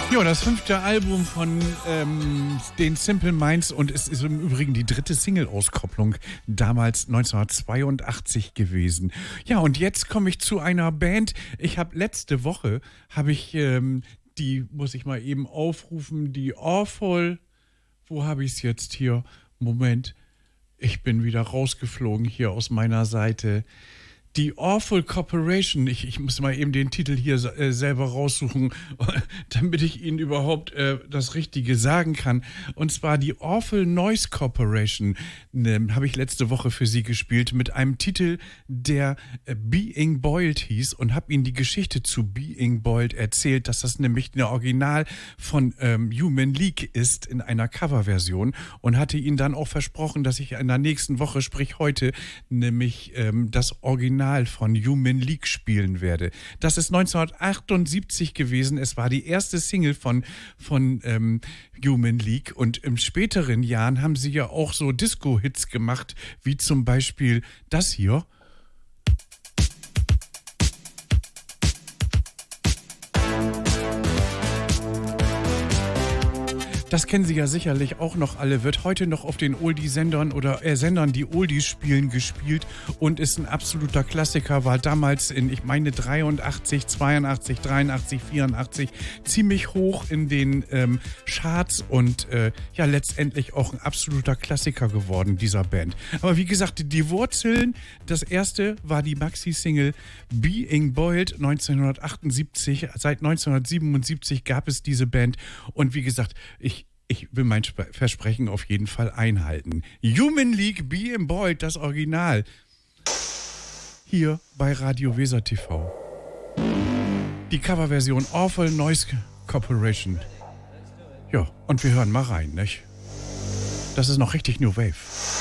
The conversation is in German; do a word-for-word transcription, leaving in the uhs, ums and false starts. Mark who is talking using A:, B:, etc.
A: Ja, das fünfte Album von ähm, den Simple Minds und es ist im Übrigen die dritte Single-Auskopplung, damals neunzehnhundertzweiundachtzig gewesen. Ja, und jetzt komme ich zu einer Band. Ich habe letzte Woche, habe ich, ähm, die muss ich mal eben aufrufen, die Awful, wo habe ich es jetzt hier? Moment, ich bin wieder rausgeflogen hier aus meiner Seite. Die Awful Corporation, ich, ich muss mal eben den Titel hier äh, selber raussuchen, damit ich Ihnen überhaupt äh, das Richtige sagen kann. Und zwar die Awful Noise Corporation ne, habe ich letzte Woche für Sie gespielt mit einem Titel, der äh, Being Boiled hieß und habe Ihnen die Geschichte zu Being Boiled erzählt, dass das nämlich eine Original von ähm, Human League ist in einer Coverversion und hatte Ihnen dann auch versprochen, dass ich in der nächsten Woche, sprich heute, nämlich ähm, das Original von Human League spielen werde. Das ist neunzehnhundertachtundsiebzig gewesen. Es war die erste Single von, von ähm, Human League und in späteren Jahren haben sie ja auch so Disco-Hits gemacht, wie zum Beispiel das hier. Das kennen Sie ja sicherlich auch noch alle, wird heute noch auf den Oldie-Sendern oder äh, Sendern, die Oldies spielen, gespielt und ist ein absoluter Klassiker, war damals in, ich meine, dreiundachtzig, zweiundachtzig, dreiundachtzig, vierundachtzig ziemlich hoch in den ähm, Charts und äh, ja, letztendlich auch ein absoluter Klassiker geworden, dieser Band. Aber wie gesagt, die, die Wurzeln, das erste war die Maxi-Single Being Boiled neunzehnhundertachtundsiebzig. Seit neunzehnhundertsiebenundsiebzig gab es diese Band und wie gesagt, ich Ich will mein Versprechen auf jeden Fall einhalten. Human League, Being Boiled, das Original. Hier bei Radio Weser T V. Die Coverversion Awful Noise Corporation. Ja, und wir hören mal rein, nicht? Das ist noch richtig New Wave.